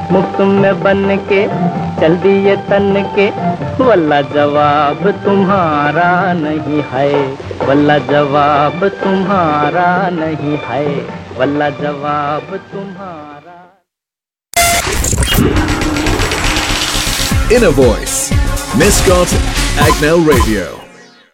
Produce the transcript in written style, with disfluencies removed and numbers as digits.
मुफ्त में बन के चल दिए तन के, वल्ला जवाब तुम्हारा नहीं है, वल्ला जवाब तुम्हारा नहीं है, वल्ला जवाब तुम्हारा। Inner Voice, Mascot Agnel Radio.